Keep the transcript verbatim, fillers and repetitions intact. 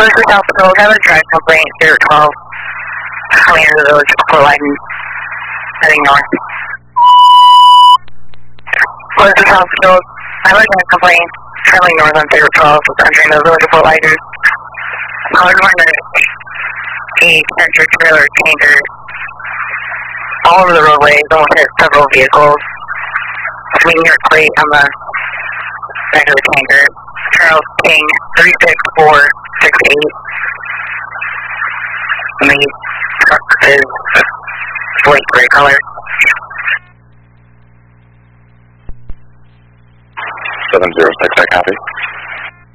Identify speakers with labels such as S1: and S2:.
S1: Closest hospital, have a drive complaint, zero twelve. Coming into the village of Fort Lyden, heading north. Closest hospital, have a drive complaint, traveling north on zero twelve, entering the village of Fort Lyden. Caller Warner, a center trailer tanker, all over the roadways, almost hit several vehicles. Swinging your plate on the back of the tanker. Charles King, three six four six eight. And the truck is slate gray color.
S2: seven zero six, I copy.